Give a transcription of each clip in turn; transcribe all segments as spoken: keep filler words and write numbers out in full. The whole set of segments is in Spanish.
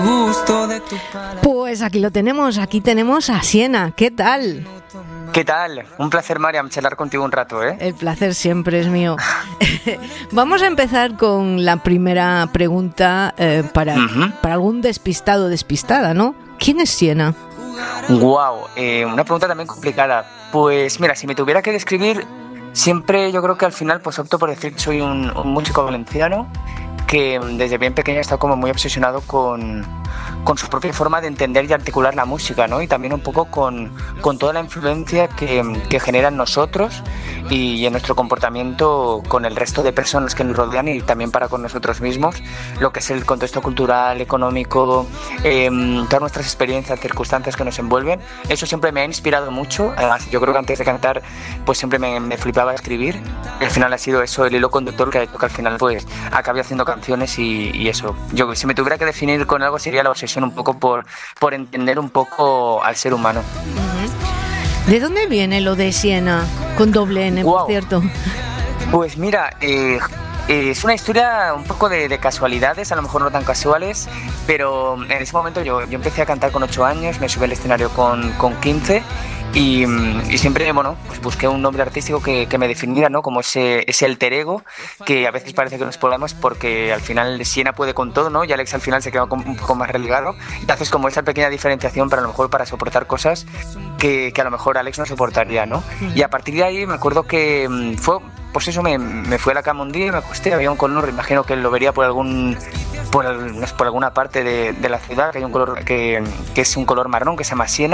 Pues aquí lo tenemos, aquí tenemos a Siena. ¿Qué tal? ¿Qué tal? Un placer, Mariam, charlar contigo un rato, ¿eh? El placer siempre es mío. Vamos a empezar con la primera pregunta eh, para, uh-huh. para algún despistado o despistada, ¿no? ¿Quién es Siena? Wow, eh, una pregunta también complicada. Pues mira, si me tuviera que describir, siempre yo creo que al final pues opto por decir que soy un, un músico valenciano que desde bien pequeño he estado como muy obsesionado con, con su propia forma de entender y articular la música, ¿no? Y también un poco con, con toda la influencia que, que genera en nosotros y en nuestro comportamiento con el resto de personas que nos rodean y también para con nosotros mismos, lo que es el contexto cultural, económico, eh, todas nuestras experiencias, circunstancias que nos envuelven. Eso siempre me ha inspirado mucho. Además, yo creo que antes de cantar pues siempre me, me flipaba escribir. Y al final ha sido eso el hilo conductor que ha hecho que al final pues acabe haciendo canciones y, y eso. Yo, si me tuviera que definir con algo, sería la obsesión un poco por, por entender un poco al ser humano. ¿De dónde viene lo de Siena? Con doble N, wow. Por cierto. Pues mira, eh, eh, es una historia un poco de, de casualidades, a lo mejor no tan casuales, pero en ese momento yo, yo empecé a cantar con ocho años, me subí al escenario con, con quince. Y, y siempre, bueno, pues busqué un nombre artístico que, que me definiera, ¿no? Como ese, ese alter ego, que a veces parece que nos ponemos porque al final Siena puede con todo, ¿no? Y Alex al final se queda un poco más relegado. Y haces como esa pequeña diferenciación para a lo mejor para soportar cosas que, que a lo mejor Alex no soportaría, ¿no? Y a partir de ahí me acuerdo que fue, pues eso, me, me fui a la cama un día y me acosté, había un color, imagino que lo vería por algún... Por, el, por alguna parte de, de la ciudad, que hay un color que, que es un color marrón que se llama Siena,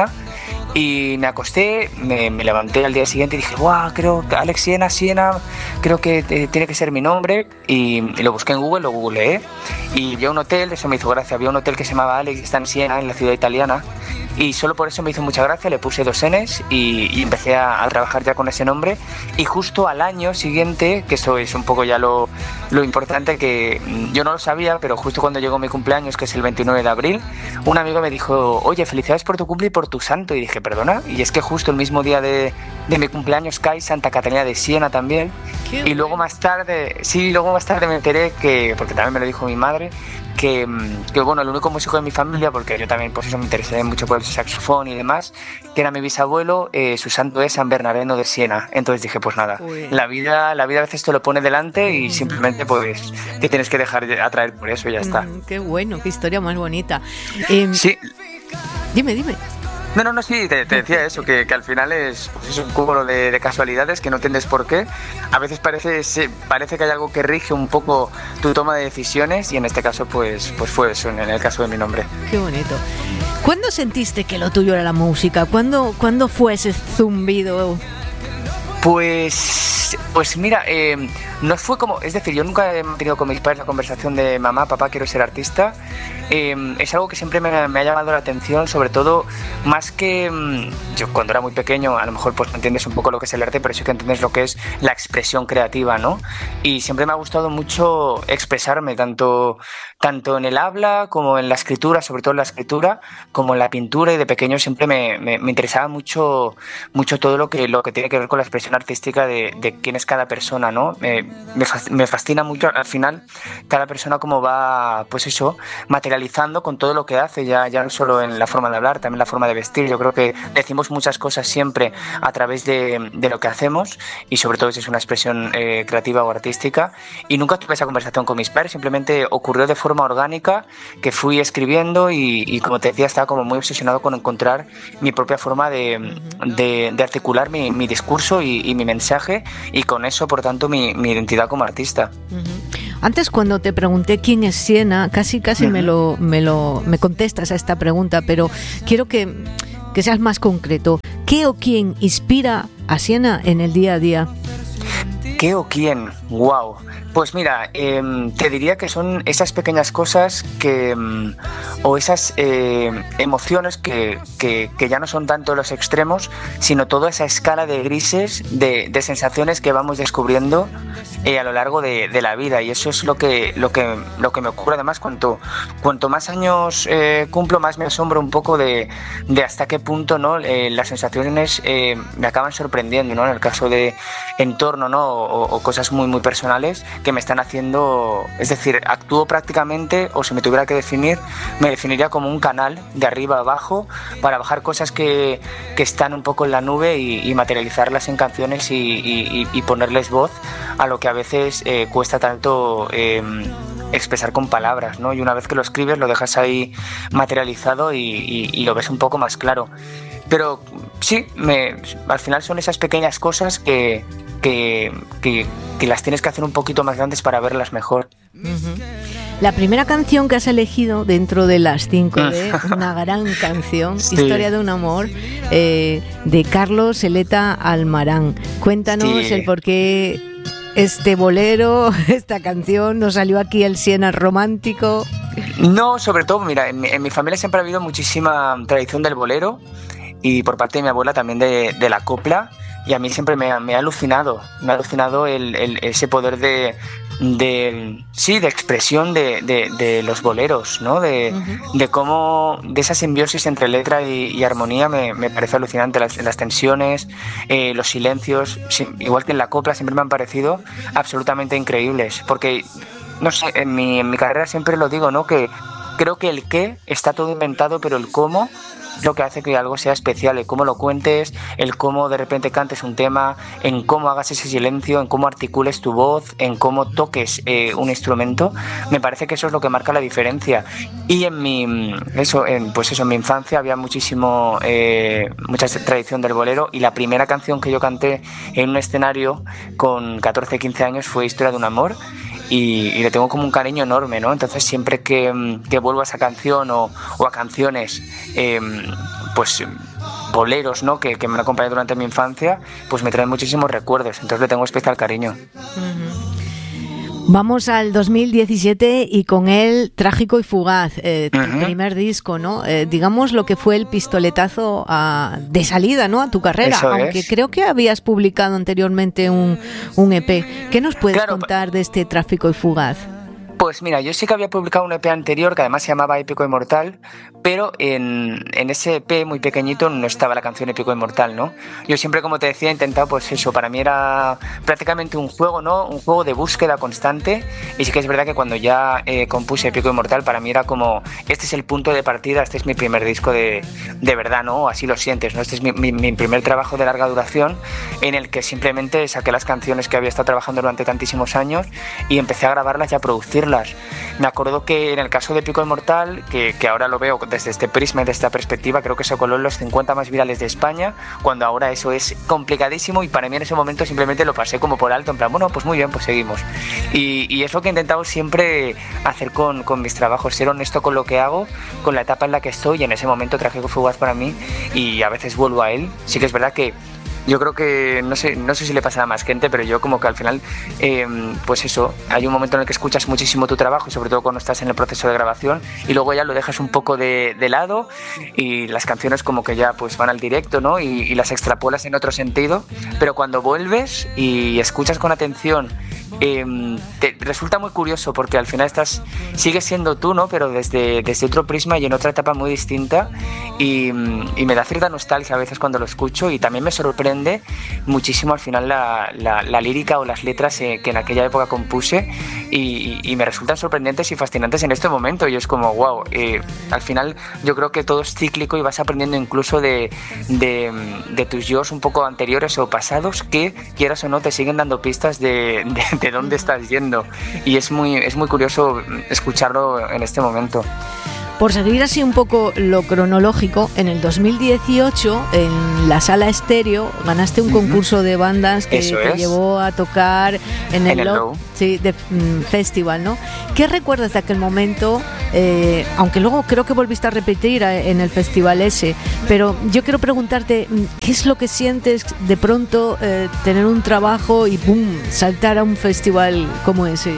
y me acosté, me, me levanté al día siguiente y dije, guau, creo que Alex Siena, Siena, creo que eh, tiene que ser mi nombre, y, y lo busqué en Google, lo googleé, y había un hotel, eso me hizo gracia, había un hotel que se llamaba Alex, que está en Siena, en la ciudad italiana, y solo por eso me hizo mucha gracia, le puse dos Ns y, y empecé a, a trabajar ya con ese nombre, y justo al año siguiente, que eso es un poco ya lo, lo importante, que yo no lo sabía, pero justo cuando llegó mi cumpleaños, que es el veintinueve de abril, un amigo me dijo, oye, felicidades por tu cumple y por tu santo, y dije, perdona, y es que justo el mismo día de, de mi cumpleaños cae Santa Catalina de Siena también, y bueno. luego más tarde, sí, luego más tarde me enteré que, porque también me lo dijo mi madre, Que, que bueno, el único músico de mi familia, porque yo también pues eso me interesé mucho por el saxofón y demás, que era mi bisabuelo, eh, su santo es San Bernardino de Siena. Entonces dije, pues nada, Uy. la vida la vida a veces te lo pone delante y simplemente pues te tienes que dejar atraer por eso y ya está. Mm, qué bueno, qué historia más bonita. Eh, sí. Dime, dime. No, no, no, sí, te, te decía eso, que, que al final es, pues es un cúmulo de, de casualidades que no entiendes por qué. A veces parece, se, parece que hay algo que rige un poco tu toma de decisiones y en este caso pues, pues fue eso, en el caso de mi nombre. Qué bonito. ¿Cuándo sentiste que lo tuyo era la música? ¿Cuándo, ¿cuándo fue ese zumbido? Pues, pues mira, eh, no fue como, es decir, yo nunca he tenido con mis padres la conversación de mamá, papá, quiero ser artista. Eh, es algo que siempre me, me ha llamado la atención, sobre todo, más que yo cuando era muy pequeño, a lo mejor pues no entiendes un poco lo que es el arte, pero sí que entiendes lo que es la expresión creativa, ¿no? Y siempre me ha gustado mucho expresarme, tanto, tanto en el habla como en la escritura, sobre todo en la escritura, como en la pintura, y de pequeño siempre me, me, me interesaba mucho, mucho todo lo que, lo que tiene que ver con la expresión artística de, de quién es cada persona, ¿no? Me, me fascina mucho al final cada persona cómo va, pues eso, materializando con todo lo que hace, ya, ya no solo en la forma de hablar, también la forma de vestir. Yo creo que decimos muchas cosas siempre a través de, de lo que hacemos y sobre todo si es una expresión eh, creativa o artística, y nunca tuve esa conversación con mis padres, simplemente ocurrió de forma orgánica que fui escribiendo y, y como te decía, estaba como muy obsesionado con encontrar mi propia forma de, de, de articular mi, mi discurso y, y mi mensaje, y con eso por tanto mi, mi identidad como artista. Uh-huh. Antes cuando te pregunté quién es Siena, casi casi uh-huh. me lo me lo me contestas a esta pregunta, pero quiero que, que seas más concreto. ¿Qué o quién inspira a Siena en el día a día? ¿Qué o quién? Wow. Pues mira, eh, te diría que son esas pequeñas cosas que o esas eh, emociones que, que, que ya no son tanto los extremos, sino toda esa escala de grises, de, de sensaciones que vamos descubriendo eh, a lo largo de, de la vida, y eso es lo que lo que lo que me ocurre. Además, cuanto cuanto más años eh, cumplo, más me asombro un poco de, de hasta qué punto, ¿no? Eh, las sensaciones eh, me acaban sorprendiendo, ¿no? En el caso de entorno, ¿no? O, o cosas muy muy personales que me están haciendo, es decir, actúo prácticamente, o si me tuviera que definir, me me definiría como un canal de arriba a abajo para bajar cosas que, que están un poco en la nube y, y materializarlas en canciones y, y, y ponerles voz a lo que a veces eh, cuesta tanto eh, expresar con palabras, ¿no? Y una vez que lo escribes lo dejas ahí materializado y, y, y lo ves un poco más claro. Pero sí, me, al final son esas pequeñas cosas que, que, que, que las tienes que hacer un poquito más grandes para verlas mejor. Uh-huh. La primera canción que has elegido dentro de las cinco de una gran canción, sí. Historia de un amor, eh, de Carlos Eleta Almarán. Cuéntanos sí. el por qué este bolero, esta canción, nos salió aquí el Siena romántico. No, sobre todo, mira, en mi, en mi familia siempre ha habido muchísima tradición del bolero y por parte de mi abuela también de, de la copla, y a mí siempre me ha, me ha alucinado, me ha alucinado el, el, ese poder de, de sí, de expresión de, de, de los boleros, ¿no? De, uh-huh. de cómo, de esa simbiosis entre letra y, y armonía me, me parece alucinante, las, las tensiones, eh, los silencios, sí, igual que en la copla siempre me han parecido absolutamente increíbles, porque, no sé, en mi, en mi carrera siempre lo digo, ¿no? Que creo que el qué está todo inventado, pero el cómo es lo que hace que algo sea especial, el cómo lo cuentes, el cómo de repente cantes un tema, en cómo hagas ese silencio, en cómo articules tu voz, en cómo toques eh, un instrumento. Me parece que eso es lo que marca la diferencia. Y en mi, eso, en, pues eso, en mi infancia había muchísimo, eh, mucha tradición del bolero, y la primera canción que yo canté en un escenario con catorce, quince años fue Historia de un amor. Y, y le tengo como un cariño enorme, ¿no? Entonces siempre que, que vuelvo a esa canción o, o a canciones, eh, pues boleros, ¿no? Que, que me han acompañado durante mi infancia, pues me traen muchísimos recuerdos, entonces le tengo especial cariño. Uh-huh. Vamos al dos mil diecisiete y con él Trágico y Fugaz, eh, tu uh-huh. primer disco, ¿no? Eh, digamos lo que fue el pistoletazo a, de salida, ¿no? A tu carrera, Eso aunque es. Creo que habías publicado anteriormente un, un E P. ¿Qué nos puedes claro, contar de este Trágico y Fugaz? Pues mira, yo sí que había publicado un E P anterior que además se llamaba Épico Inmortal, pero en, en ese E P muy pequeñito no estaba la canción Épico Inmortal, ¿no? Yo siempre, como te decía, he intentado, pues eso, para mí era prácticamente un juego, ¿no? Un juego de búsqueda constante, y sí que es verdad que cuando ya eh, compuse Épico Inmortal, para mí era como, este es el punto de partida, este es mi primer disco de, de verdad, ¿no? Así lo sientes, ¿no? Este es mi, mi, mi primer trabajo de larga duración en el que simplemente saqué las canciones que había estado trabajando durante tantísimos años y empecé a grabarlas y a producirlas. Me acuerdo que en el caso de Épico Inmortal, que, que ahora lo veo desde este prisma y desde esta perspectiva, creo que se coló en los cincuenta más virales de España, cuando ahora eso es complicadísimo, y para mí en ese momento simplemente lo pasé como por alto, en plan, bueno, pues muy bien, pues seguimos. Y, y es lo que he intentado siempre hacer con, con mis trabajos, ser honesto con lo que hago, con la etapa en la que estoy, y en ese momento Trágico y Fugaz para mí, y a veces vuelvo a él. Sí que es verdad que yo creo que, no sé, no sé si le pasará a más gente, pero yo como que al final, eh, pues eso, hay un momento en el que escuchas muchísimo tu trabajo, sobre todo cuando estás en el proceso de grabación, y luego ya lo dejas un poco de, de lado, y las canciones como que ya pues van al directo, ¿no? Y, y las extrapolas en otro sentido, pero cuando vuelves y escuchas con atención, eh, te resulta muy curioso, porque al final estás, sigues siendo tú, ¿no? Pero desde, desde otro prisma y en otra etapa muy distinta, y, y me da cierta nostalgia a veces cuando lo escucho, y también me sorprende muchísimo al final la, la, la lírica o las letras eh, que en aquella época compuse, y, y me resultan sorprendentes y fascinantes en este momento, y es como wow, eh, al final yo creo que todo es cíclico y vas aprendiendo incluso de, de, de tus yo's un poco anteriores o pasados que, quieras o no, te siguen dando pistas de, de, de dónde estás yendo, y es muy, es muy curioso escucharlo en este momento. Por seguir así un poco lo cronológico, en el dos mil dieciocho, en la Sala Estéreo, ganaste un concurso de bandas que Eso te es. llevó a tocar en el, En el Low, Low. Sí, de, mm, Festival, ¿no? ¿Qué recuerdas de aquel momento? Eh, aunque luego creo que volviste a repetir a, en el festival ese, pero yo quiero preguntarte, ¿qué es lo que sientes de pronto eh, tener un trabajo y ¡pum!, saltar a un festival como ese?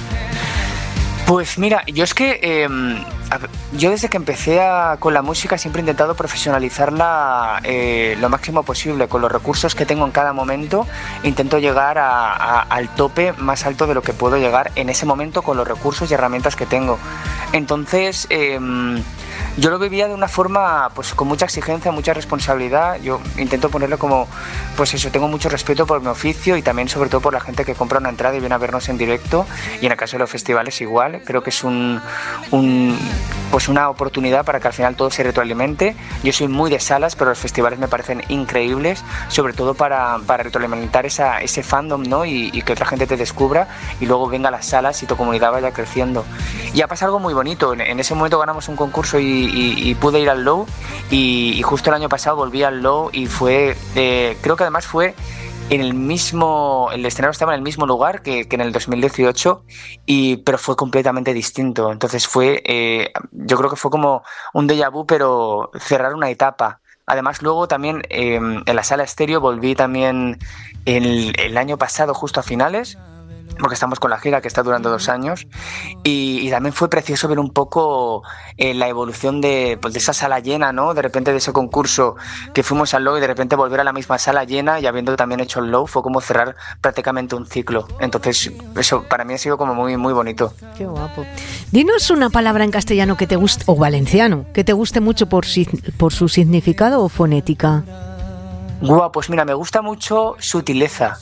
Pues mira, yo es que eh, yo desde que empecé a, con la música siempre he intentado profesionalizarla eh, lo máximo posible. Con los recursos que tengo en cada momento intento llegar a, a, al tope más alto de lo que puedo llegar en ese momento con los recursos y herramientas que tengo. Entonces, eh, yo lo vivía de una forma pues con mucha exigencia, mucha responsabilidad. Yo intento ponerlo como, pues eso, tengo mucho respeto por mi oficio y también sobre todo por la gente que compra una entrada y viene a vernos en directo, y en el caso de los festivales igual. Creo que es un, un pues una oportunidad para que al final todo se retroalimente. Yo soy muy de salas, pero los festivales me parecen increíbles, sobre todo para, para retroalimentar esa, ese fandom, ¿no? Y, y que otra gente te descubra y luego venga a las salas y tu comunidad vaya creciendo. Y ha pasado algo muy bonito. En, en ese momento ganamos un concurso y Y, y pude ir al Low, y, y justo el año pasado volví al Low y fue, eh, creo que además fue en el mismo, el escenario estaba en el mismo lugar que, que en el dos mil dieciocho, y, pero fue completamente distinto. Entonces fue, eh, yo creo que fue como un déjà vu, pero cerrar una etapa. Además luego también eh, en la sala estéreo volví también el, el año pasado justo a finales, porque estamos con la gira que está durando dos años, y, y también fue precioso ver un poco eh, la evolución de, pues, de esa sala llena, ¿no? De repente de ese concurso que fuimos al Low y de repente volver a la misma sala llena y habiendo también hecho el Low fue como cerrar prácticamente un ciclo. Entonces eso para mí ha sido como muy, muy bonito. Qué guapo. Dinos una palabra en castellano que te guste, o valenciano, que te guste mucho por, por su significado o fonética. Guau, pues mira, me gusta mucho sutileza.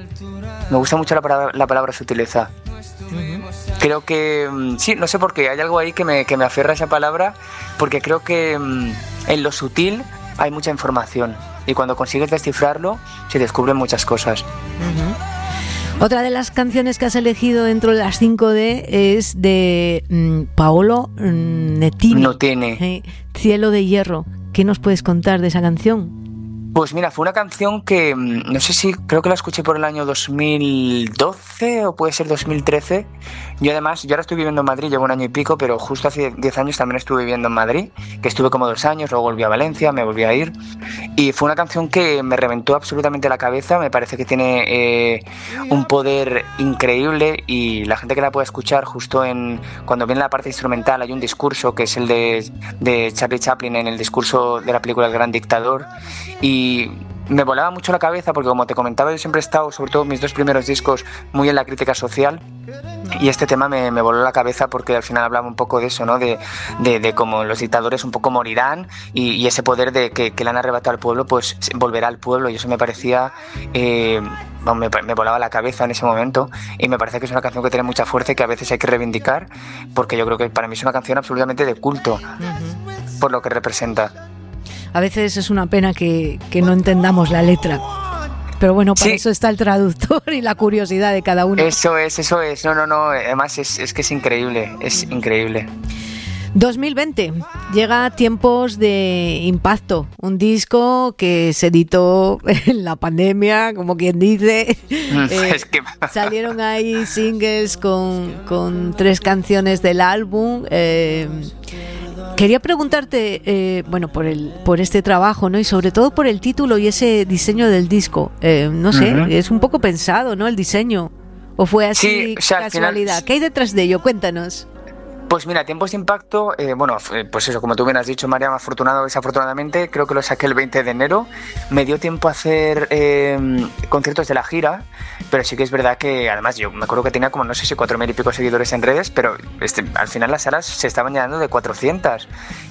Me gusta mucho la palabra, la palabra sutileza. Uh-huh. Creo que, sí, no sé por qué, hay algo ahí que me, que me aferra a esa palabra, porque creo que en lo sutil hay mucha información y cuando consigues descifrarlo se descubren muchas cosas. Uh-huh. Otra de las canciones que has elegido dentro de las cinco D es de mm, Paolo Nutini. Nutini. Eh, Cielo de Hierro. ¿Qué nos puedes contar de esa canción? Pues mira, fue una canción que no sé si, creo que la escuché por el año dos mil doce o puede ser dos mil trece. Yo además, yo ahora estoy viviendo en Madrid, llevo un año y pico, pero justo hace diez años también estuve viviendo en Madrid, que estuve como dos años, luego volví a Valencia, me volví a ir, y fue una canción que me reventó absolutamente la cabeza. Me parece que tiene eh, un poder increíble, y la gente que la pueda escuchar justo en cuando viene la parte instrumental hay un discurso que es el de, de Charlie Chaplin en el discurso de la película El Gran Dictador, y Y me volaba mucho la cabeza porque, como te comentaba, yo siempre he estado, sobre todo mis dos primeros discos, muy en la crítica social, y este tema me, me voló la cabeza porque al final hablaba un poco de eso, ¿no? De, de, de cómo los dictadores un poco morirán, y, y ese poder de que, que le han arrebatado al pueblo pues volverá al pueblo, y eso me parecía eh, me, me volaba la cabeza en ese momento, y me parece que es una canción que tiene mucha fuerza y que a veces hay que reivindicar, porque yo creo que para mí es una canción absolutamente de culto. Uh-huh. Por lo que representa. A veces es una pena que, que no entendamos la letra, pero bueno, para sí. Eso está el traductor y la curiosidad de cada uno. Eso es, eso es, no, no, no, además es, es que es increíble, es increíble. dos mil veinte, llega Tiempos de Impacto, un disco que se editó en la pandemia, como quien dice. eh, es que... salieron ahí singles con, con tres canciones del álbum. Eh, Quería preguntarte, eh, bueno, por el por este trabajo, ¿no? Y sobre todo por el título y ese diseño del disco. Eh, no sé, uh-huh. Es un poco pensado, ¿no? El diseño. ¿O fue así, sí, o sea, casualidad? Final... ¿Qué hay detrás de ello? Cuéntanos. Pues mira, Tiempos de Impacto, eh, bueno, pues eso, como tú bien has dicho, María, afortunado o desafortunadamente, creo que lo saqué el veinte de enero. Me dio tiempo a hacer eh, conciertos de la gira, pero sí que es verdad que, además, yo me acuerdo que tenía como, no sé si cuatro mil y pico seguidores en redes, pero este, al final las salas se estaban llenando de cuatrocientas.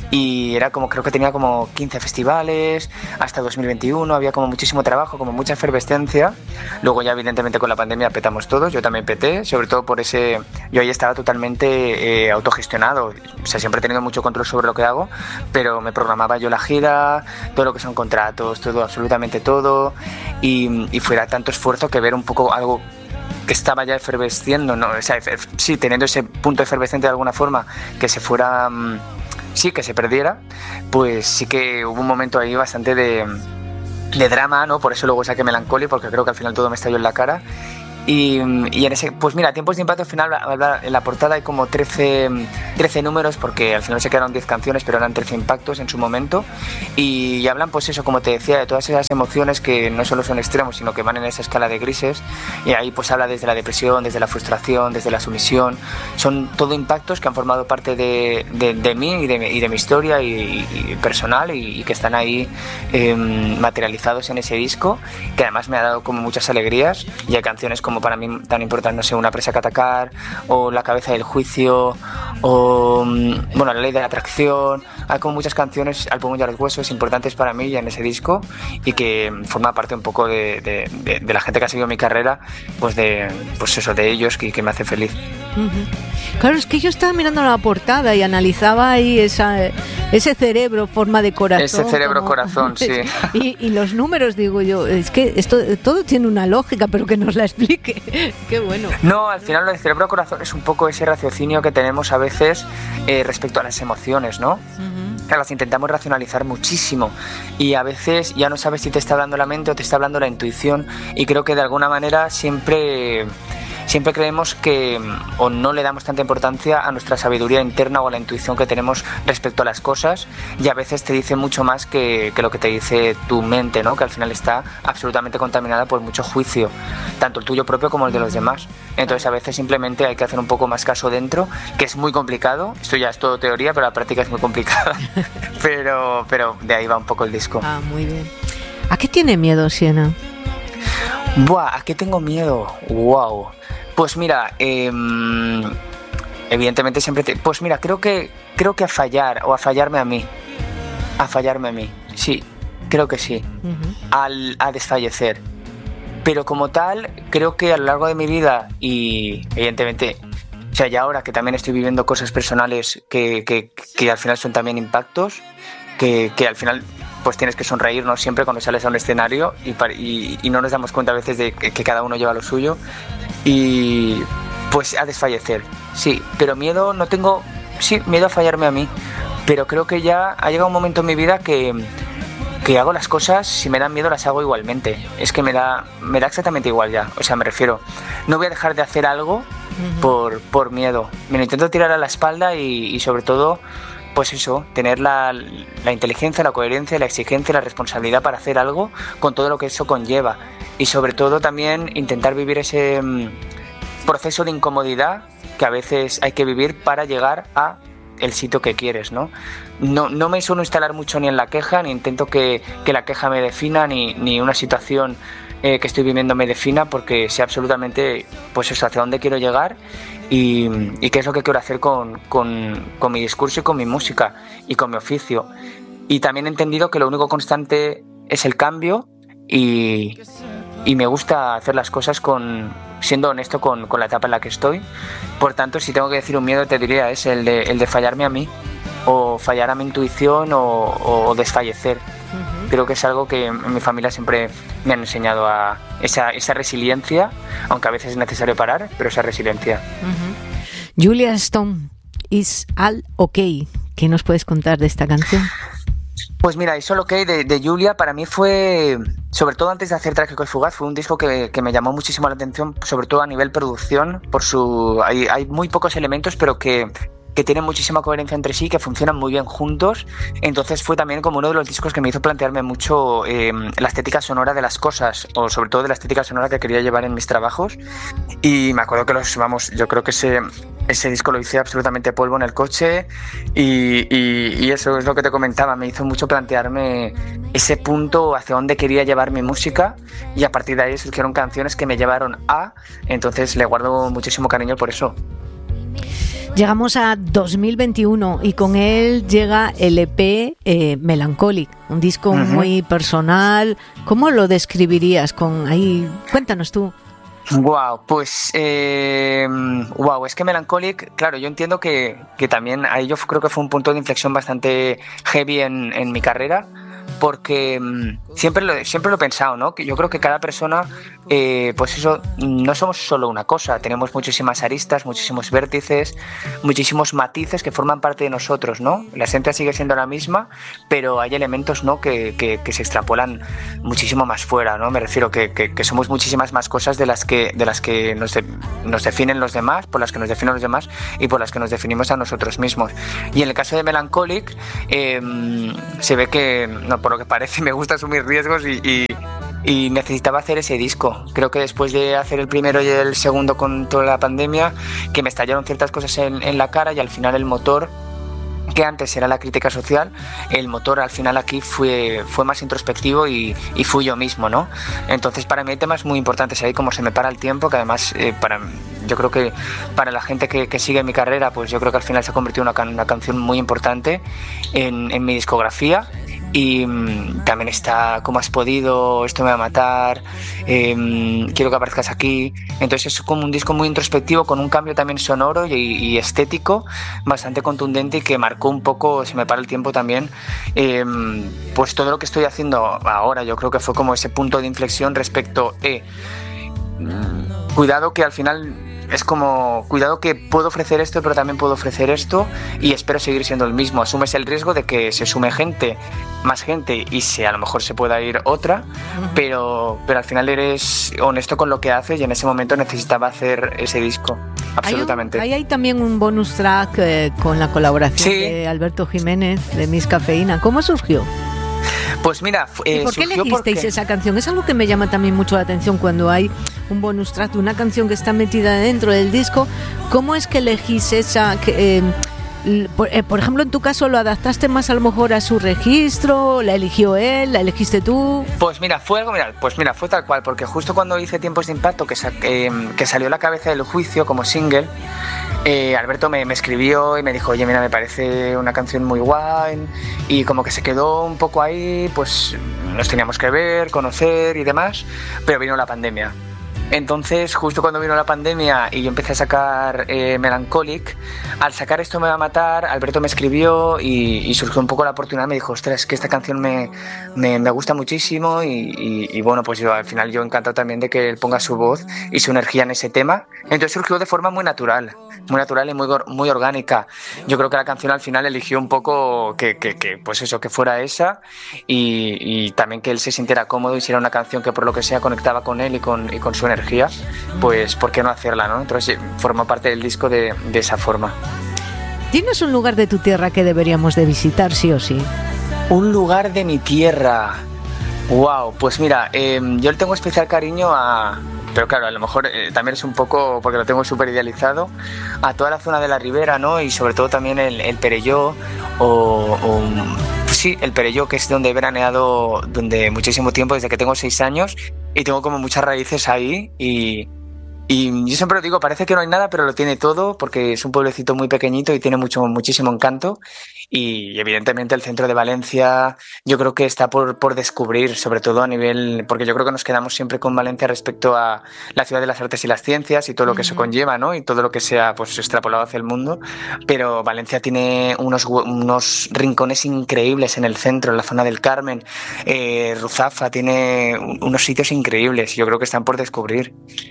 Y era como, creo que tenía como quince festivales, hasta dos mil veintiuno, había como muchísimo trabajo, como mucha efervescencia. Luego ya evidentemente con la pandemia petamos todos, yo también peté, sobre todo por ese, yo ahí estaba totalmente eh, autogestionado, o sea, siempre he tenido mucho control sobre lo que hago, pero me programaba yo la gira, todo lo que son contratos, todo, absolutamente todo, y, y fuera tanto esfuerzo que ver un poco algo que estaba ya efervesciendo, ¿no? O sea, efer- sí, teniendo ese punto efervescente de alguna forma, que se fuera... Mmm, sí, que se perdiera, pues sí que hubo un momento ahí bastante de, de drama, ¿no? Por eso luego saqué Melancholy, porque creo que al final todo me estalló en la cara. Y, y en ese, pues mira, Tiempos de Impacto al final, en la portada hay como trece, trece números, porque al final se quedaron diez canciones, pero eran trece impactos en su momento, y, y hablan pues eso, como te decía, de todas esas emociones que no solo son extremos, sino que van en esa escala de grises, y ahí pues habla desde la depresión, desde la frustración, desde la sumisión. Son todo impactos que han formado parte de, de, de mí y de, y de mi historia y, y personal, y, y que están ahí eh, materializados en ese disco, que además me ha dado como muchas alegrías, y hay canciones como como para mí tan importante, no sé, Una presa que atacar, o La cabeza del juicio, o bueno, La ley de la atracción. Hay como muchas canciones, Al pulmón y a los huesos, importantes para mí ya en ese disco, y que forma parte un poco de, de, de, de la gente que ha seguido mi carrera, pues de pues eso, de ellos, que, que me hace feliz. Uh-huh. Claro, es que yo estaba mirando la portada y analizaba ahí esa, ese cerebro, forma de corazón. Ese cerebro como... corazón, sí. Y, y los números, digo yo, es que esto todo tiene una lógica, pero que nos la explique. Qué bueno. No, al final lo de cerebro corazón es un poco ese raciocinio que tenemos a veces eh, respecto a las emociones, ¿no? Uh-huh. Que las intentamos racionalizar muchísimo y a veces ya no sabes si te está hablando la mente o te está hablando la intuición, y creo que de alguna manera siempre... Siempre creemos que o no le damos tanta importancia a nuestra sabiduría interna o a la intuición que tenemos respecto a las cosas, y a veces te dice mucho más que, que lo que te dice tu mente, ¿no? Que al final está absolutamente contaminada por mucho juicio, tanto el tuyo propio como el de los demás. Entonces a veces simplemente hay que hacer un poco más caso dentro, que es muy complicado. Esto ya es todo teoría, pero la práctica es muy complicada. pero, pero de ahí va un poco el disco. Ah, muy bien. ¿A qué tiene miedo Siena? Buah, ¿a qué tengo miedo? Wow. Pues mira, eh, evidentemente siempre te... Pues mira, creo que creo que a fallar, o a fallarme a mí. A fallarme a mí, sí, creo que sí. Uh-huh. Al, a desfallecer. Pero como tal, creo que a lo largo de mi vida, y evidentemente, o sea, ya ahora que también estoy viviendo cosas personales que, que, que al final son también impactos, que, que al final... pues tienes que sonreír, ¿no? Siempre cuando sales a un escenario, y, y, y no nos damos cuenta a veces de que, que cada uno lleva lo suyo, y pues a desfallecer, sí, pero miedo no tengo, sí, miedo a fallarme a mí, pero creo que ya ha llegado un momento en mi vida que, que hago las cosas, si me dan miedo las hago igualmente, es que me da, me da exactamente igual ya, o sea, me refiero, no voy a dejar de hacer algo uh-huh. por, por miedo, me lo intento tirar a la espalda y, y sobre todo... pues eso, tener la, la inteligencia, la coherencia, la exigencia, la responsabilidad para hacer algo con todo lo que eso conlleva. Y sobre todo también intentar vivir ese um, proceso de incomodidad que a veces hay que vivir para llegar a el sitio que quieres, ¿no? No, no me suelo instalar mucho ni en la queja, ni intento que, que la queja me defina, ni, ni una situación eh, que estoy viviendo me defina, porque sé absolutamente pues eso, hacia dónde quiero llegar. Y, y qué es lo que quiero hacer con, con, con mi discurso y con mi música y con mi oficio. Y también he entendido que lo único constante es el cambio, y, y me gusta hacer las cosas con, siendo honesto con, con la etapa en la que estoy. Por tanto, si tengo que decir un miedo, te diría es el de, el de fallarme a mí, o fallar a mi intuición, o, o desfallecer. Uh-huh. Creo que es algo que en mi familia siempre me han enseñado, a esa, esa resiliencia, aunque a veces es necesario parar, pero esa resiliencia. Uh-huh. Julia Stone, Is All Okay. ¿Qué nos puedes contar de esta canción? Pues mira, Is All Okay de, de Julia para mí fue, sobre todo antes de hacer Trágico y Fugaz, fue un disco que, que me llamó muchísimo la atención, sobre todo a nivel producción, por su hay, hay muy pocos elementos, pero que que tienen muchísima coherencia entre sí, que funcionan muy bien juntos. Entonces fue también como uno de los discos que me hizo plantearme mucho eh, la estética sonora de las cosas, o sobre todo de la estética sonora que quería llevar en mis trabajos. Y me acuerdo que los, vamos, yo creo que ese, ese disco lo hice absolutamente polvo en el coche, y, y, y eso es lo que te comentaba, me hizo mucho plantearme ese punto hacia dónde quería llevar mi música, y a partir de ahí surgieron canciones que me llevaron a, entonces le guardo muchísimo cariño por eso. Llegamos a dos mil veintiuno y con él llega el E P eh, Melancholic, un disco uh-huh. muy personal. ¿Cómo lo describirías? Con ahí, cuéntanos tú. Wow, pues eh, wow, es que Melancholic, claro, yo entiendo que, que también ahí yo creo que fue un punto de inflexión bastante heavy en, en mi carrera, porque mmm, siempre lo, siempre lo he pensado, ¿no? Que yo creo que cada persona, eh, pues eso, no somos solo una cosa, tenemos muchísimas aristas, muchísimos vértices, muchísimos matices que forman parte de nosotros, ¿no? La esencia sigue siendo la misma, pero hay elementos, ¿no? que, que, que se extrapolan muchísimo más fuera, ¿no? Me refiero que, que, que somos muchísimas más cosas de las que, de las que nos, de, nos definen los demás, por las que nos definen los demás y por las que nos definimos a nosotros mismos. Y en el caso de Melancholic, eh, se ve que, no, por lo que parece, me gusta asumir riesgos y, y, y necesitaba hacer ese disco. Creo que después de hacer el primero y el segundo con toda la pandemia, que me estallaron ciertas cosas en, en la cara, y al final el motor que antes era la crítica social, el motor al final aquí fue, fue más introspectivo y, y fui yo mismo, ¿no? Entonces para mí hay temas muy importantes ahí, como Se me para el tiempo, que además eh, para, yo creo que para la gente que, que sigue mi carrera, pues yo creo que al final se ha convertido en una, can, una canción muy importante en, en mi discografía. Y mmm, también está Cómo has podido, Esto me va a matar, eh, Quiero que aparezcas aquí. Entonces es como un disco muy introspectivo, con un cambio también sonoro y, y estético bastante contundente, y que marcó un poco, Se me para el tiempo también, eh, pues todo lo que estoy haciendo ahora. Yo creo que fue como ese punto de inflexión respecto a eh, cuidado, que al final es como, cuidado que puedo ofrecer esto, pero también puedo ofrecer esto, y espero seguir siendo el mismo. Asumes el riesgo de que se sume gente, más gente, y se, a lo mejor se pueda ir otra, pero, pero al final eres honesto con lo que haces, y en ese momento necesitaba hacer ese disco, absolutamente. Ahí hay, hay también un bonus track eh, con la colaboración sí. de Alberto Jiménez, de Miss Cafeína. ¿Cómo surgió? Pues mira, eh, ¿Y por qué elegisteis porque... esa canción? Es algo que me llama también mucho la atención cuando hay un bonus track de una canción que está metida dentro del disco. ¿Cómo es que elegís esa? Que, eh, por, eh, por ejemplo, en tu caso, ¿lo adaptaste más a lo mejor a su registro? ¿La eligió él? ¿La elegiste tú? Pues mira, fue algo, mira, pues mira, fue tal cual, porque justo cuando hice Tiempos de Impacto, que, sa- eh, que salió La cabeza del juicio como single, Eh, Alberto me, me escribió y me dijo, oye, mira, me parece una canción muy guay, y como que se quedó un poco ahí, pues nos teníamos que ver, conocer y demás, pero vino la pandemia. Entonces, justo cuando vino la pandemia y yo empecé a sacar eh, Melancholic, al sacar Esto me va a matar, Alberto me escribió y, y surgió un poco la oportunidad. Me dijo, ostras, es que esta canción me, me, me gusta muchísimo, y, y, y bueno, pues yo al final yo encantado también de que él ponga su voz y su energía en ese tema. Entonces surgió de forma muy natural, muy natural y muy, muy orgánica. Yo creo que la canción al final eligió un poco que, que, que pues eso, que fuera esa, y, y también que él se sintiera cómodo, y si era una canción que por lo que sea conectaba con él y con, y con su energía, pues ¿por qué no hacerla, no? Entonces formó parte del disco de, de esa forma. ¿Tienes un lugar de tu tierra que deberíamos de visitar, sí o sí? Un lugar de mi tierra. Wow, pues mira, eh, yo le tengo especial cariño a... Pero claro, a lo mejor eh, también es un poco, porque lo tengo súper idealizado, a toda la zona de la Ribera, ¿no? Y sobre todo también el, el Perelló, o, o pues sí, el Perelló, que es donde he veraneado donde muchísimo tiempo, desde que tengo seis años, y tengo como muchas raíces ahí, y... Y yo siempre lo digo, parece que no hay nada, pero lo tiene todo, porque es un pueblecito muy pequeñito y tiene mucho, muchísimo encanto. Y evidentemente el centro de Valencia yo creo que está por, por descubrir, sobre todo a nivel, porque yo creo que nos quedamos siempre con Valencia respecto a la ciudad de las artes y las ciencias y todo lo que eso conlleva, ¿no? Y todo lo que sea pues extrapolado hacia el mundo. Pero Valencia tiene unos, unos rincones increíbles en el centro, en la zona del Carmen. Eh, Ruzafa tiene unos sitios increíbles, yo creo que están por descubrir.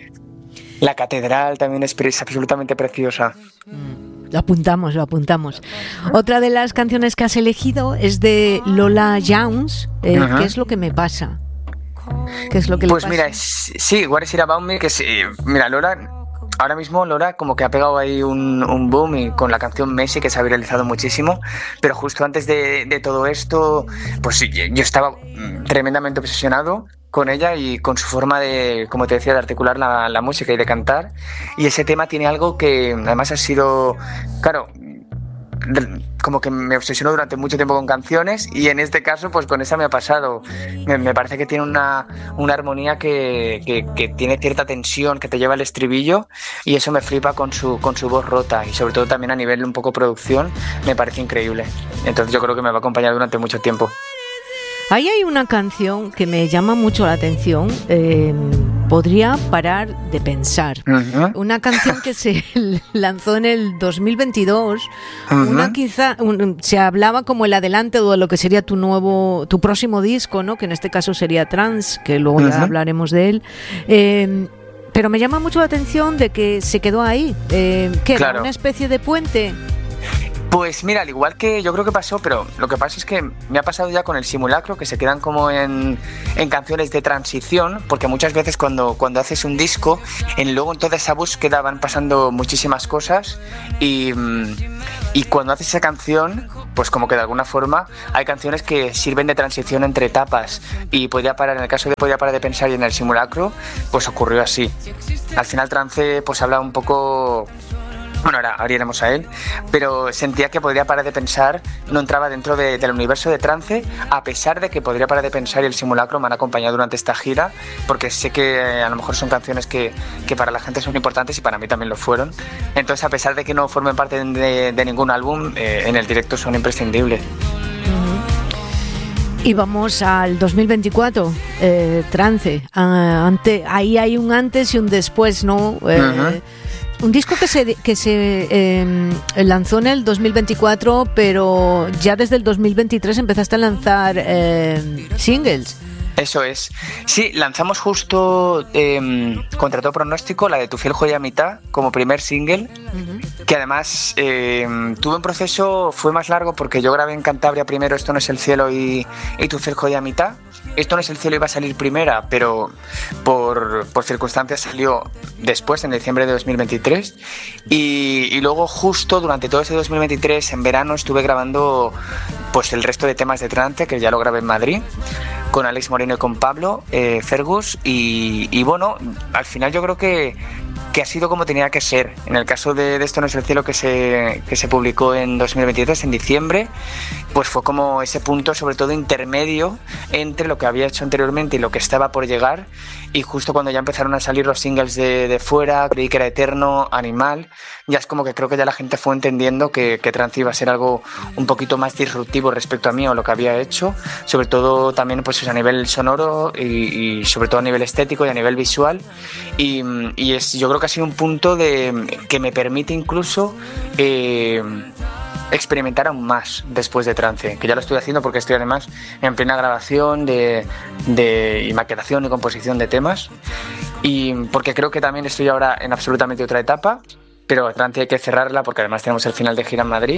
La catedral también es, es absolutamente preciosa. Lo apuntamos, lo apuntamos. Otra de las canciones que has elegido es de Lola Jones. Eh, uh-huh. ¿Qué es lo que me pasa? ¿Qué es lo que pues le pasa? Mira, es, sí, What Is It About Me, que es, eh, mira, Lola, ahora mismo Lola como que ha pegado ahí un, un boom, y con la canción Messi, que se ha viralizado muchísimo, pero justo antes de, de todo esto, pues sí, yo estaba tremendamente obsesionado con ella y con su forma de, como te decía, de articular la, la música y de cantar. Y ese tema tiene algo que además ha sido, claro, como que me obsesionó durante mucho tiempo con canciones, y en este caso pues con esa me ha pasado. Me, me parece que tiene una, una armonía que, que, que tiene cierta tensión, que te lleva al estribillo, y eso me flipa con su, con su voz rota, y sobre todo también a nivel un poco producción me parece increíble. Entonces yo creo que me va a acompañar durante mucho tiempo. Ahí hay una canción que me llama mucho la atención, eh, Podría parar de pensar. Uh-huh. Una canción que se lanzó en el dos mil veintidós. Uh-huh. Una quizá un, se hablaba como el adelante de lo que sería tu nuevo, tu próximo disco, ¿no? Que en este caso sería Trans, que luego uh-huh. ya hablaremos de él. Eh, pero me llama mucho la atención de que se quedó ahí. Eh, ¿Qué? Claro. ¿Una especie de puente? Pues mira, al igual que yo creo que pasó, pero lo que pasa es que me ha pasado ya con el Simulacro, que se quedan como en, en canciones de transición, porque muchas veces cuando, cuando haces un disco, en, luego en toda esa búsqueda van pasando muchísimas cosas, y, y cuando haces esa canción, pues como que de alguna forma hay canciones que sirven de transición entre etapas, y Podría parar, en el caso de Podría parar de pensar y en el Simulacro, pues ocurrió así. Al final Trance pues habla un poco... Bueno, ahora, ahora iremos a él, pero sentía que Podría Parar de Pensar no entraba dentro de, del universo de Trance, a pesar de que Podría Parar de Pensar y El Simulacro me han acompañado durante esta gira, porque sé que eh, a lo mejor son canciones que, que para la gente son importantes y para mí también lo fueron. Entonces, a pesar de que no formen parte de, de ningún álbum, eh, en el directo son imprescindibles. Y vamos al dos mil veinticuatro, eh, Trance. Ah, ante, ahí hay un antes y un después, ¿no? Eh, uh-huh. Un disco que se, que se eh, lanzó en el dos mil veinticuatro, pero ya desde el dos mil veintitrés empezaste a lanzar eh, singles. Eso es. Sí, lanzamos justo eh, contra todo pronóstico la de Tu fiel joya a mitad como primer single, uh-huh. que además eh, tuve un proceso, fue más largo porque yo grabé en Cantabria primero Esto no es el cielo y, y Tu fiel joya a mitad. Esto no es el cielo iba a salir primera, pero por, por circunstancias salió después, en diciembre de dos mil veintitrés. Y, y luego justo durante todo ese dos mil veintitrés, en verano, estuve grabando pues el resto de temas de Trance, que ya lo grabé en Madrid, con Alex Moreno y con Pablo eh, Fergus. Y, y bueno, al final yo creo que, que ha sido como tenía que ser. En el caso de, de Esto no es el cielo, que se, que se publicó en dos mil veintitrés, en diciembre, pues fue como ese punto sobre todo intermedio entre lo que había hecho anteriormente y lo que estaba por llegar. Y justo cuando ya empezaron a salir los singles de, de fuera, Creí que era eterno, Animal, ya es como que creo que ya la gente fue entendiendo que, que Trance iba a ser algo un poquito más disruptivo respecto a mí o lo que había hecho, sobre todo también pues a nivel sonoro y, y sobre todo a nivel estético y a nivel visual. Y, y es, yo creo que ha sido un punto de, que me permite incluso eh, experimentar aún más después de Trance, que ya lo estoy haciendo porque estoy además en plena grabación de, de y maquetación y composición de temas, y porque creo que también estoy ahora en absolutamente otra etapa, pero Trance hay que cerrarla porque además tenemos el final de gira en Madrid.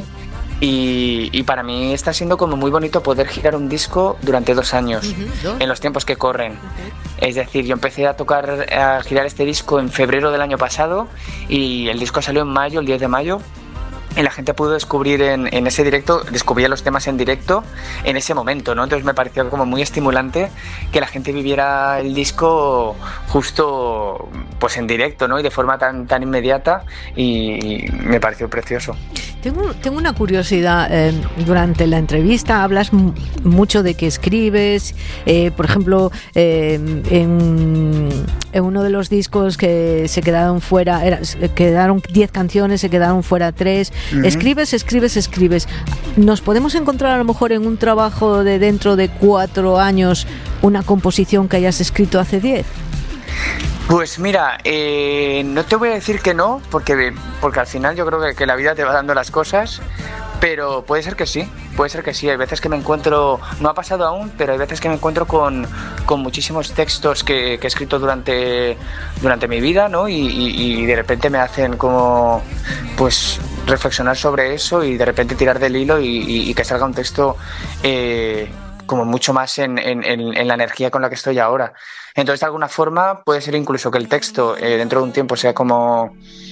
Y, y para mí está siendo como muy bonito poder girar un disco durante dos años, uh-huh. en los tiempos que corren. Uh-huh. Es decir, yo empecé a tocar, a girar este disco en febrero del año pasado y el disco salió en mayo, el diez de mayo. Y la gente pudo descubrir en, en ese directo, descubría los temas en directo en ese momento, ¿no? Entonces me pareció como muy estimulante que la gente viviera el disco justo pues en directo, ¿no? Y de forma tan, tan inmediata, y, y me pareció precioso. Tengo, tengo una curiosidad. Eh, durante la entrevista hablas m- mucho de que escribes, eh, por ejemplo, eh, en, en uno de los discos que se quedaron fuera, era, quedaron diez canciones, se quedaron fuera tres. Uh-huh. Escribes, escribes, escribes. ¿Nos podemos encontrar a lo mejor en un trabajo de dentro de cuatro años una composición que hayas escrito hace diez? Pues mira, eh, no te voy a decir que no, porque, porque al final yo creo que, que la vida te va dando las cosas, pero puede ser que sí, puede ser que sí. Hay veces que me encuentro, no ha pasado aún, pero hay veces que me encuentro con, con muchísimos textos que, que he escrito durante, durante mi vida, ¿no? Y, y, y de repente me hacen como, pues, reflexionar sobre eso y de repente tirar del hilo y, y, y que salga un texto eh, como mucho más en, en, en la energía con la que estoy ahora. Entonces, de alguna forma, puede ser incluso que el texto eh, dentro de un tiempo sea como...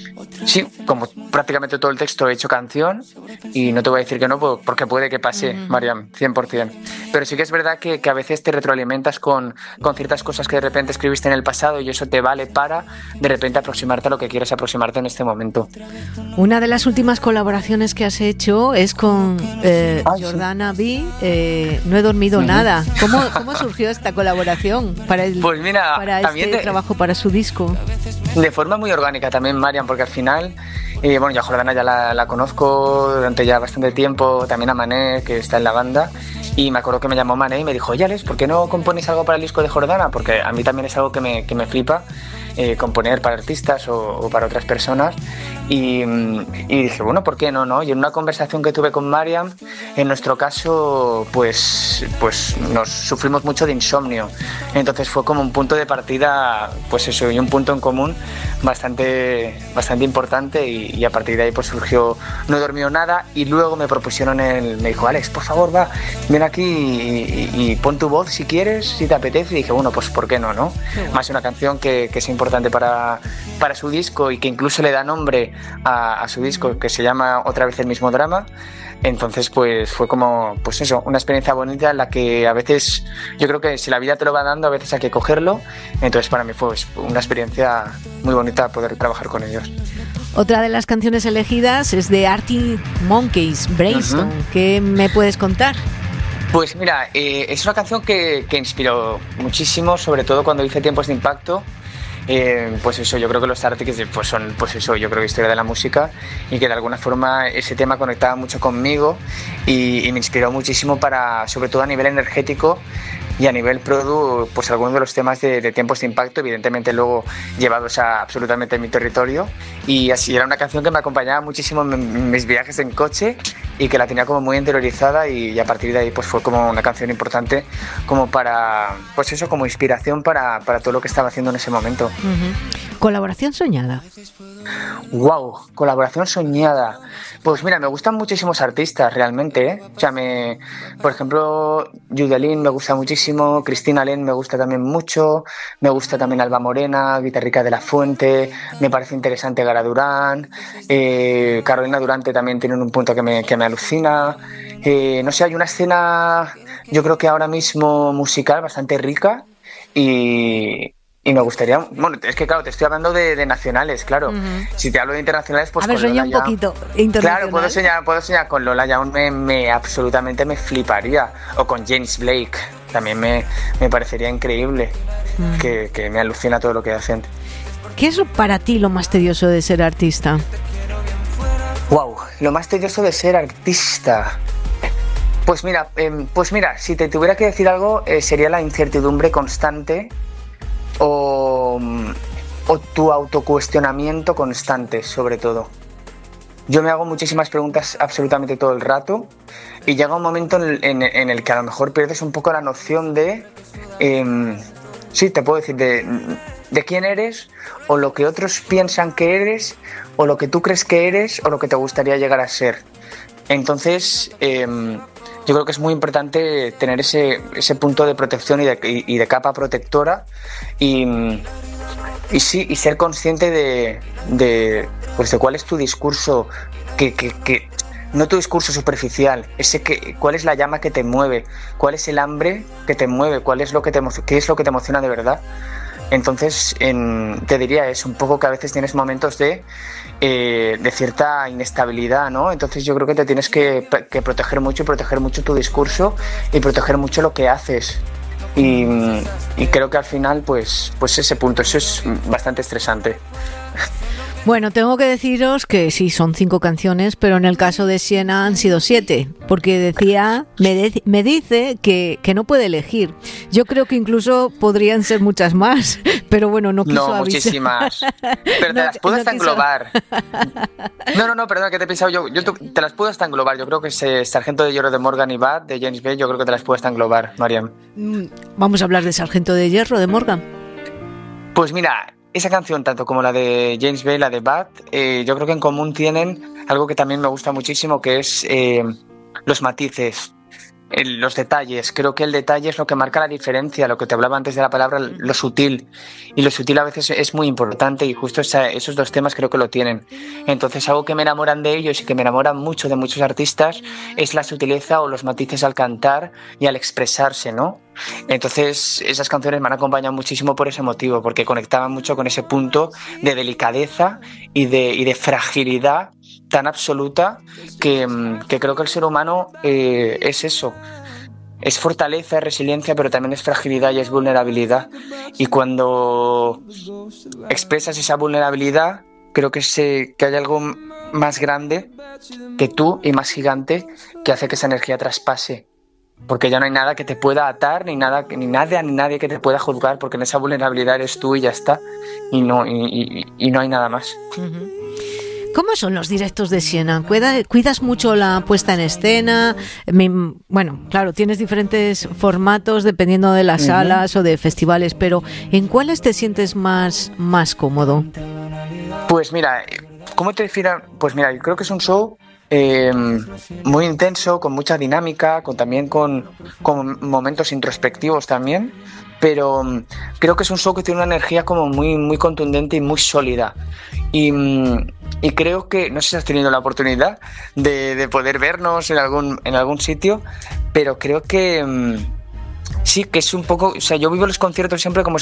Sí, como prácticamente todo el texto hecho canción, y no te voy a decir que no, porque puede que pase, uh-huh. Mariam, cien por ciento. Pero sí que es verdad que, que a veces te retroalimentas con, con ciertas cosas que de repente escribiste en el pasado y eso te vale para de repente aproximarte a lo que quieres aproximarte en este momento. Una de las últimas colaboraciones que has hecho es con eh, Ay, Jordana sí. B, eh, No he dormido uh-huh. nada. ¿Cómo, ¿Cómo surgió esta colaboración para, el, pues mira, para este de, trabajo, para su disco? De forma muy orgánica también, Mariam, porque al final, eh, bueno, yo a Jordana ya la, la conozco durante ya bastante tiempo, también a Mané, que está en la banda, y me acuerdo que me llamó Mané y me dijo, oye Alex, ¿por qué no compones algo para el disco de Jordana? Porque a mí también es algo que me, que me flipa, eh, componer para artistas o, o para otras personas, y, y dije, bueno, ¿por qué no? no? Y en una conversación que tuve con Mariam, en nuestro caso, pues, pues nos sufrimos mucho de insomnio, entonces fue como un punto de partida, pues eso, y un punto en común bastante, bastante importante, y, y a partir de ahí pues surgió No he dormido nada, y luego me propusieron el, me dijo, Alex, por favor, va, ven aquí y, y, y pon tu voz si quieres, si te apetece, y dije, bueno, pues ¿por qué no? no? Más una canción que, que es importante para, para su disco y que incluso le da nombre a, a su disco, que se llama Otra vez el mismo drama. Entonces pues fue como, pues eso, una experiencia bonita en la que a veces, yo creo que si la vida te lo va dando, a veces hay que cogerlo. Entonces para mí fue una experiencia muy bonita poder trabajar con ellos. Otra de las canciones elegidas es de Arctic Monkeys, Brainstorm. Uh-huh. ¿Qué me puedes contar? Pues mira, eh, es una canción que, que inspiró muchísimo, sobre todo cuando hice Tiempos de Impacto. Eh, pues eso, yo creo que los Arctic pues son, pues eso, yo creo que historia de la música, y que de alguna forma ese tema conectaba mucho conmigo y, y me inspiró muchísimo para, sobre todo a nivel energético y a nivel produ, pues algunos de los temas de, de Tiempos de Impacto, evidentemente luego llevados a absolutamente mi territorio, y así era una canción que me acompañaba muchísimo en mis viajes en coche y que la tenía como muy interiorizada, y, y a partir de ahí pues fue como una canción importante como para, pues eso, como inspiración para, para todo lo que estaba haciendo en ese momento. Uh-huh. ¿Colaboración soñada? Wow, colaboración soñada. Pues mira, me gustan muchísimos artistas realmente, ¿eh? O sea, me, por ejemplo, Judelín me gusta muchísimo, Cristina Len me gusta también mucho, me gusta también Alba Morena, Guitarrica de la Fuente, me parece interesante Gara Durán, eh, Carolina Durante también tiene un punto que me, que me alucina. Eh, no sé, hay una escena, yo creo que ahora mismo musical bastante rica, y... Y me gustaría... Bueno, es que claro, te estoy hablando de, de nacionales, claro. Uh-huh. Si te hablo de internacionales, pues a ver, con Lola un poquito internacional. Claro, puedo soñar, puedo soñar con Lola Young, me, me absolutamente me fliparía. O con James Blake, también me, me parecería increíble. Uh-huh. que, que me alucina todo lo que hacen. ¿Qué es para ti lo más tedioso de ser artista? Wow, lo más tedioso de ser artista... Pues mira, eh, pues mira, si te tuviera que decir algo, eh, sería la incertidumbre constante... O, o tu autocuestionamiento constante, sobre todo. Yo me hago muchísimas preguntas absolutamente todo el rato, y llega un momento en, en, en el que a lo mejor pierdes un poco la noción de, eh, sí, te puedo decir, de, de quién eres, o lo que otros piensan que eres, o lo que tú crees que eres, o lo que te gustaría llegar a ser. Entonces, eh, yo creo que es muy importante tener ese, ese punto de protección y de, y, y de capa protectora, y, y sí, y ser consciente de, de, pues de cuál es tu discurso, que, que, que no tu discurso superficial, ese que, cuál es la llama que te mueve, cuál es el hambre que te mueve, cuál es lo que te, qué es lo que te emociona de verdad. Entonces, en, te diría es un poco que a veces tienes momentos de, eh, de cierta inestabilidad, ¿no? Entonces yo creo que te tienes que, que proteger mucho y proteger mucho tu discurso y proteger mucho lo que haces. Y, y creo que al final, pues, pues ese punto, eso es bastante estresante. Bueno, tengo que deciros que sí, son cinco canciones, pero en el caso de Siena han sido siete, porque decía, me, de, me dice que, que no puede elegir. Yo creo que incluso podrían ser muchas más, pero bueno, no quiso No, avisar. Muchísimas. Pero te no, las puedo no hasta quiso... englobar. No, no, no, perdona, que te he pensado yo. Yo te las puedo hasta englobar. Yo creo que es Sargento de Hierro de Morgan y Bad, de James Bay, yo creo que te las puedo hasta englobar, Mariam. Vamos a hablar de Sargento de Hierro de Morgan. Pues mira... Esa canción, tanto como la de James Bay, la de Bad, eh, yo creo que en común tienen algo que también me gusta muchísimo, que es eh, los matices, el, los detalles. Creo que el detalle es lo que marca la diferencia, lo que te hablaba antes de la palabra, lo sutil. Y lo sutil a veces es muy importante, y justo esa, esos dos temas creo que lo tienen. Entonces, algo que me enamoran de ellos y que me enamoran mucho de muchos artistas es la sutileza o los matices al cantar y al expresarse, ¿no? Entonces esas canciones me han acompañado muchísimo por ese motivo, porque conectaban mucho con ese punto de delicadeza y de, y de fragilidad tan absoluta que, que creo que el ser humano eh, es eso, es fortaleza, es resiliencia, pero también es fragilidad y es vulnerabilidad, y cuando expresas esa vulnerabilidad creo que, se, que hay algo más grande que tú y más gigante que hace que esa energía traspase. Porque ya no hay nada que te pueda atar, ni nada, ni nada, ni nadie que te pueda juzgar, porque en esa vulnerabilidad eres tú y ya está, y no, y, y, y no hay nada más. Uh-huh. ¿Cómo son los directos de Siena? ¿Cuida, ¿Cuidas mucho la puesta en escena? Me, bueno, claro, tienes diferentes formatos dependiendo de las uh-huh. salas o de festivales, pero ¿en cuáles te sientes más, más cómodo? Pues mira, ¿cómo te refieres? Pues mira, yo creo que es un show Eh, muy intenso, con mucha dinámica, con también con, con momentos introspectivos también, pero um, creo que es un show que tiene una energía como muy, muy contundente y muy sólida, y, um, y creo que, no sé si has tenido la oportunidad de, de poder vernos en algún, en algún sitio, pero creo que um, sí, que es un poco, o sea, yo vivo los conciertos siempre como